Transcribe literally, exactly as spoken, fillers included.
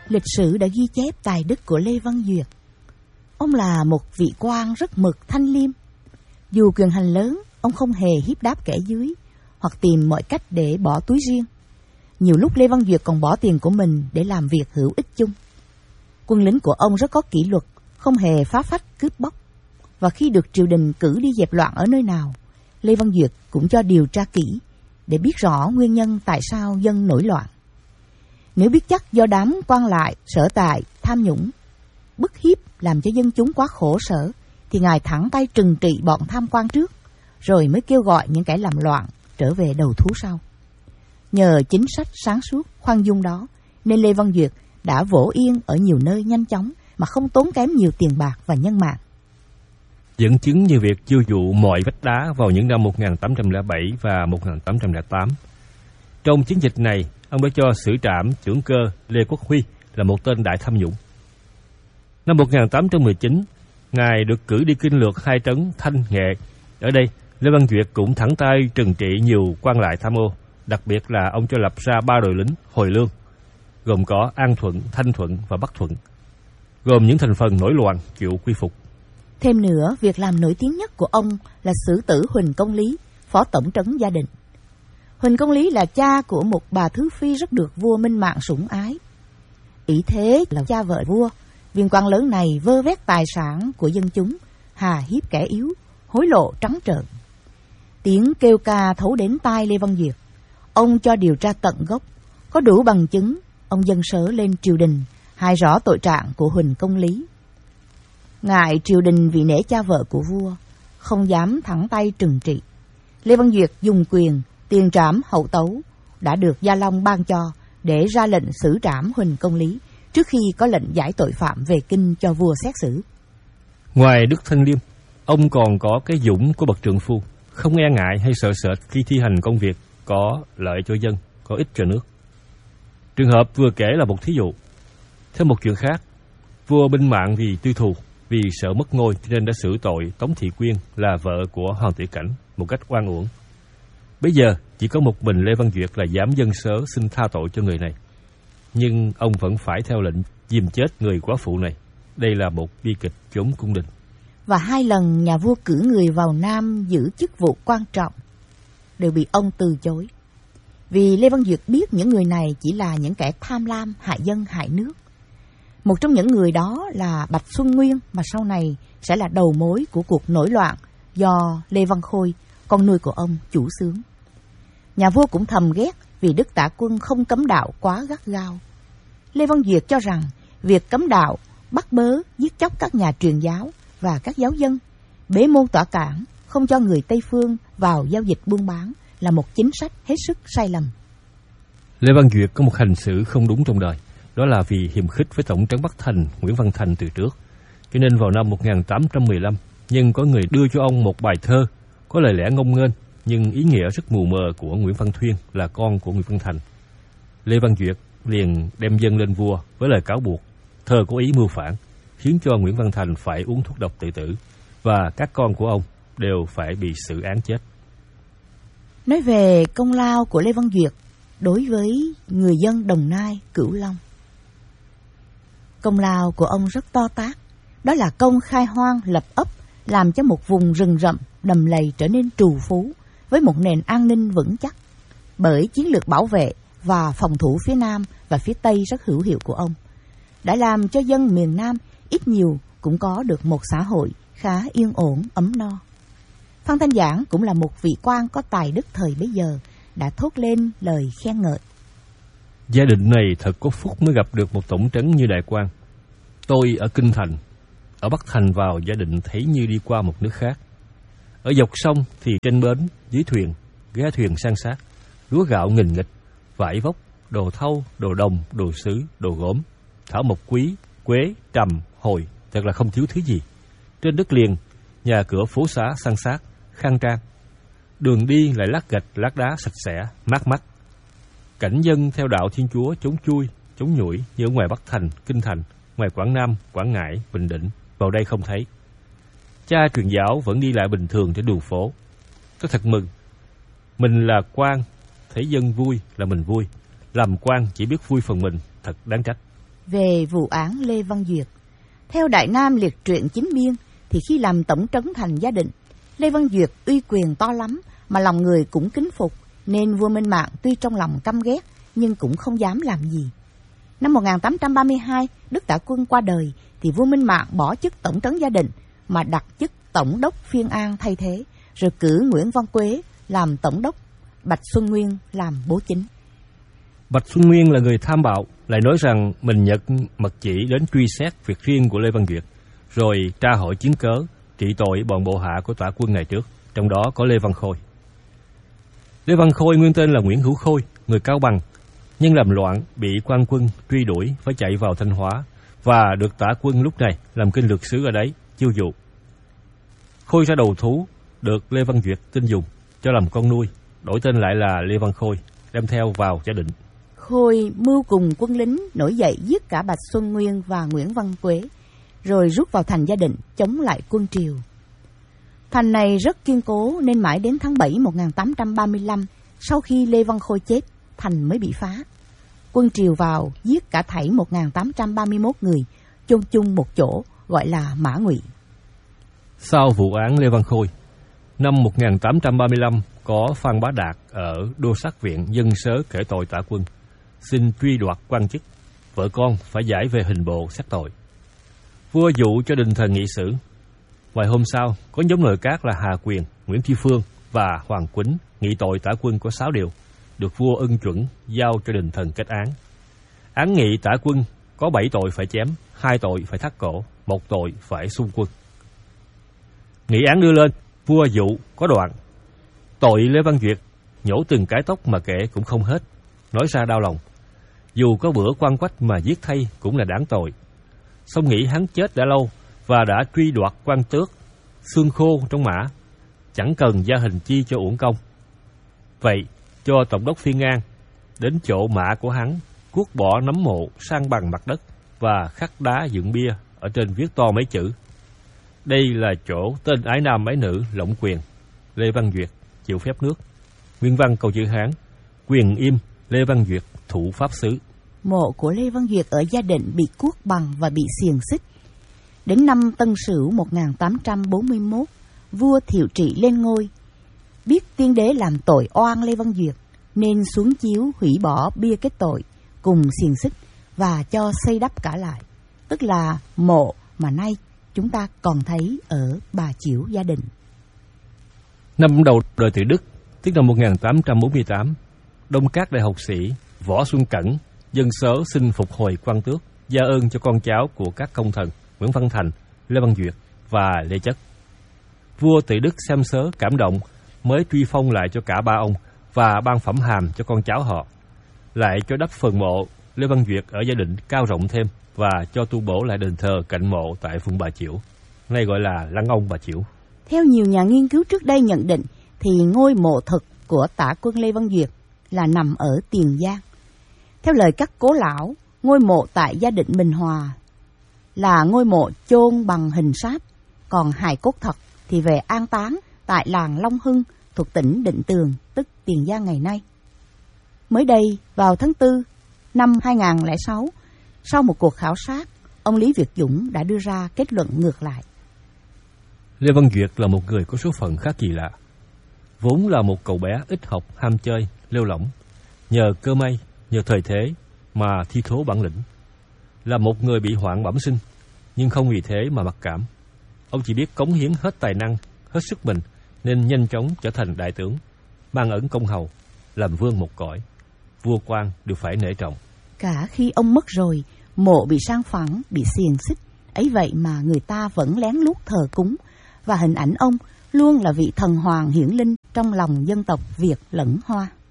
lịch sử đã ghi chép tài đức của Lê Văn Duyệt. Ông là một vị quan rất mực thanh liêm. Dù quyền hành lớn, ông không hề hiếp đáp kẻ dưới hoặc tìm mọi cách để bỏ túi riêng. Nhiều lúc Lê Văn Duyệt còn bỏ tiền của mình để làm việc hữu ích chung. Quân lính của ông rất có kỷ luật, không hề phá phách cướp bóc. Và khi được triều đình cử đi dẹp loạn ở nơi nào, Lê Văn Duyệt cũng cho điều tra kỹ để biết rõ nguyên nhân tại sao dân nổi loạn. Nếu biết chắc do đám quan lại sở tại tham nhũng, bức hiếp làm cho dân chúng quá khổ sở, thì ngài thẳng tay trừng trị bọn tham quan trước, rồi mới kêu gọi những kẻ làm loạn trở về đầu thú sau. Nhờ chính sách sáng suốt, khoan dung đó, nên Lê Văn Duyệt đã vỗ yên ở nhiều nơi nhanh chóng mà không tốn kém nhiều tiền bạc và nhân mạng. Dẫn chứng như việc chiêu dụ mọi vách đá vào những năm một nghìn tám trăm lẻ bảy và một nghìn tám trăm lẻ tám. Trong chiến dịch này, ông đã cho xử trảm trưởng cơ Lê Quốc Huy là một tên đại tham nhũng. Năm một nghìn tám trăm mười chín, ngài được cử đi kinh lược hai trấn Thanh Nghệ. Ở đây, Lê Văn Duyệt cũng thẳng tay trừng trị nhiều quan lại tham ô, đặc biệt là ông cho lập ra ba đội lính hồi lương, gồm có An Thuận, Thanh Thuận và Bắc Thuận, gồm những thành phần nổi loạn chịu quy phục. Thêm nữa, việc làm nổi tiếng nhất của ông là xử tử Huỳnh Công Lý, phó tổng trấn Gia Định. Huỳnh Công Lý là cha của một bà thứ phi rất được vua Minh Mạng sủng ái. Ý thế là cha vợ vua, viên quan lớn này vơ vét tài sản của dân chúng, hà hiếp kẻ yếu, hối lộ trắng trợn. Tiếng kêu ca thấu đến tai Lê Văn Duyệt. Ông cho điều tra tận gốc, có đủ bằng chứng, ông dâng sớ lên triều đình, hài rõ tội trạng của Huỳnh Công Lý. Ngại triều đình vì nể cha vợ của vua, không dám thẳng tay trừng trị. Lê Văn Duyệt dùng quyền tiền trảm hậu tấu đã được Gia Long ban cho để ra lệnh xử trảm Huỳnh Công Lý trước khi có lệnh giải tội phạm về kinh cho vua xét xử. Ngoài đức thanh liêm, ông còn có cái dũng của bậc trượng phu, không e ngại hay sợ sệt khi thi hành công việc có lợi cho dân, có ích cho nước. Trường hợp vừa kể là một thí dụ. Thêm một chuyện khác, vua Minh Mạng vì tư thù, vì sợ mất ngôi nên đã xử tội Tống Thị Quyên là vợ của Hoàng Tử Cảnh một cách oan uổng. Bây giờ chỉ có một mình Lê Văn Duyệt là dám dâng sớ xin tha tội cho người này, nhưng ông vẫn phải theo lệnh giam chết người quá phụ này. Đây là một bi kịch chốn cung đình. Và hai lần nhà vua cử người vào Nam giữ chức vụ quan trọng đều bị ông từ chối, vì Lê Văn Duyệt biết những người này chỉ là những kẻ tham lam, hại dân hại nước. Một trong những người đó là Bạch Xuân Nguyên, mà sau này sẽ là đầu mối của cuộc nổi loạn do Lê Văn Khôi, con nuôi của ông, chủ xướng. Nhà vua cũng thầm ghét vì Đức Tả Quân không cấm đạo quá gắt gao. Lê Văn Duyệt cho rằng việc cấm đạo, bắt bớ, giết chóc các nhà truyền giáo và các giáo dân, bế môn tỏa cản, không cho người Tây Phương vào giao dịch buôn bán là một chính sách hết sức sai lầm. Lê Văn Duyệt có một hành xử không đúng trong đời, đó là vì hiềm khích với tổng trấn Bắc Thành Nguyễn Văn Thành từ trước. Cho nên vào năm một nghìn tám trăm mười lăm, nhưng có người đưa cho ông một bài thơ có lời lẽ ngông nghênh nhưng ý nghĩa rất mù mờ của Nguyễn Văn Thuyên, là con của Nguyễn Văn Thành. Lê Văn Duyệt liền đem dâng lên vua với lời cáo buộc thơ có ý mưu phản, khiến cho Nguyễn Văn Thành phải uống thuốc độc tự tử, và các con của ông đều phải bị xử án chết. Nói về công lao của Lê Văn Duyệt đối với người dân Đồng Nai, Cửu Long, công lao của ông rất to tát. Đó là công khai hoang lập ấp, làm cho một vùng rừng rậm đầm lầy trở nên trù phú với một nền an ninh vững chắc, bởi chiến lược bảo vệ và phòng thủ phía Nam và phía Tây rất hữu hiệu của ông, đã làm cho dân miền Nam ít nhiều cũng có được một xã hội khá yên ổn, ấm no. Phan Thanh Giảng cũng là một vị quan có tài đức thời bấy giờ, đã thốt lên lời khen ngợi. Gia đình này thật có phúc mới gặp được một tổng trấn như Đại Quang. Tôi ở Kinh Thành, ở Bắc Thành vào Gia Định thấy như đi qua một nước khác. Ở dọc sông thì trên bến, dưới thuyền, ghe thuyền san sát, lúa gạo nghìn nghịch, vải vóc, đồ thau, đồ đồng, đồ sứ, đồ gốm, thảo mộc quý, quế, trầm, hồi, thật là không thiếu thứ gì. Trên đất liền, nhà cửa phố xá san sát, khang trang. Đường đi lại lát gạch, lát đá sạch sẽ, mát mắt. Cảnh dân theo đạo Thiên Chúa chống chui, chống nhủi như ở ngoài Bắc Thành, Kinh Thành, ngoài Quảng Nam, Quảng Ngãi, Bình Định, vào đây không thấy. Cha truyền giáo vẫn đi lại bình thường trên đường phố. Tôi thật mừng. Mình là quan, thấy dân vui là mình vui. Làm quan chỉ biết vui phần mình, thật đáng trách. về vụ án Lê Văn Duyệt. Theo Đại Nam liệt truyện chính biên thì khi làm tổng trấn thành Gia Định, Lê Văn Duyệt uy quyền to lắm mà lòng người cũng kính phục, nên vua Minh Mạng tuy trong lòng căm ghét nhưng cũng không dám làm gì. Năm một nghìn tám trăm ba mươi hai, Đức Tả Quân qua đời thì vua Minh Mạng bỏ chức tổng trấn Gia Định mà đặt chức tổng đốc Phiên An thay thế, rồi cử Nguyễn Văn Quế làm tổng đốc, Bạch Xuân Nguyên làm bố chính. Bạch Xuân Nguyên là người tham bạo, lại nói rằng mình nhận mật chỉ đến truy xét việc riêng của Lê Văn Duyệt, rồi tra hỏi chứng cớ, trị tội bọn bộ hạ của Tả Quân ngày trước, trong đó có Lê Văn Khôi. Lê Văn Khôi nguyên tên là Nguyễn Hữu Khôi, người Cao Bằng, nhưng làm loạn bị quan quân truy đuổi phải chạy vào Thanh Hóa, và được Tả Quân lúc này làm kinh lược sứ ở đấy chiêu dụ. Khôi ra đầu thú, được Lê Văn Duyệt tin dùng cho làm con nuôi, đổi tên lại là Lê Văn Khôi, đem theo vào Gia Định. Khôi mưu cùng quân lính nổi dậy giết cả Bạch Xuân Nguyên và Nguyễn Văn Quế, rồi rút vào thành Gia Định chống lại quân Triều. Thành này rất kiên cố nên mãi đến tháng bảy một nghìn tám trăm ba mươi lăm, sau khi Lê Văn Khôi chết, thành mới bị phá. Quân Triều vào giết cả thảy một nghìn tám trăm ba mươi mốt người, chôn chung một chỗ gọi là Mã Ngụy. Sau vụ án Lê Văn Khôi, năm một nghìn tám trăm ba mươi lăm có Phan Bá Đạt ở Đô Sát Viện dân sớ kể tội Tả Quân, xin truy đoạt quan chức, vợ con phải giải về hình bộ xét tội. Vua dụ cho đình thần nghị xử. Vài hôm sau, có nhóm nội các là Hà Quyền, Nguyễn Tri Phương và Hoàng Quýnh nghị tội Tả Quân có sáu điều, được vua ưng chuẩn giao cho đình thần kết án. Án nghị Tả Quân có bảy tội phải chém, hai tội phải thắt cổ, một tội phải xung quân. Nghị án đưa lên, vua dụ có đoạn: tội Lê Văn Duyệt nhổ từng cái tóc mà kể cũng không hết, nói ra đau lòng. Dù có bữa quan quách mà giết thay cũng là đáng tội. Song nghĩ hắn chết đã lâu và đã truy đoạt quan tước, xương khô trong mã, chẳng cần gia hình chi cho uổng công. Vậy cho tổng đốc Phiên An đến chỗ mã của hắn, cuốc bỏ nấm mộ sang bằng mặt đất và khắc đá dựng bia ở trên viết to mấy chữ: đây là chỗ tên ái nam ái nữ lộng quyền, Lê Văn Duyệt chịu phép nước. Nguyên văn câu chữ Hán: quyền im Lê Văn Duyệt thụ pháp xứ. Mộ của Lê Văn Duyệt ở Gia Định bị cuốc bằng và bị xiềng xích. Đến năm Tân Sửu một nghìn tám trăm bốn mươi mốt, vua Thiệu Trị lên ngôi, biết tiên đế làm tội oan Lê Văn Duyệt nên xuống chiếu hủy bỏ bia kết tội cùng xiềng xích và cho xây đắp cả lại, tức là mộ mà nay chúng ta còn thấy ở Bà Chiểu, Gia Định. Năm đầu đời Tự Đức, tức năm một nghìn tám trăm bốn mươi tám, Đông Các đại học sĩ Võ Xuân Cẩn dân sớ xin phục hồi quan tước, gia ơn cho con cháu của các công thần Nguyễn Văn Thành, Lê Văn Duyệt và Lê Chất. Vua Tự Đức xem sớ cảm động, mới truy phong lại cho cả ba ông và ban phẩm hàm cho con cháu họ, lại cho đắp phần mộ Lê Văn Duyệt ở Gia Định cao rộng thêm và cho tu bổ lại đền thờ cạnh mộ tại phường Bà Chiểu, nay gọi là Lăng Ông Bà Chiểu. Theo nhiều nhà nghiên cứu trước đây nhận định thì ngôi mộ thực của Tả Quân Lê Văn Duyệt là nằm ở Tiền Giang. Theo lời các cố lão, ngôi mộ tại Gia Định Bình Hòa là ngôi mộ chôn bằng hình sáp, còn hài cốt thật thì về an táng tại làng Long Hưng thuộc tỉnh Định Tường, tức Tiền Giang ngày nay. Mới đây, vào tháng tư năm hai nghìn không trăm lẻ sáu, sau một cuộc khảo sát, ông Lý Việt Dũng đã đưa ra kết luận ngược lại. Lê Văn Duyệt là một người có số phận khá kỳ lạ. Vốn là một cậu bé ít học, ham chơi, lêu lỏng, nhờ cơ may, nhờ thời thế mà thi thố bản lĩnh. Là một người bị hoạn bẩm sinh, nhưng không vì thế mà mặc cảm. Ông chỉ biết cống hiến hết tài năng, hết sức mình, nên nhanh chóng trở thành đại tướng, mang ẩn công hầu, làm vương một cõi. Vua quan đều phải nể trọng. Cả khi ông mất rồi, mộ bị sang phẳng, bị xiềng xích, ấy vậy mà người ta vẫn lén lút thờ cúng, và hình ảnh ông luôn là vị thần hoàng hiển linh trong lòng dân tộc Việt lẫn Hoa.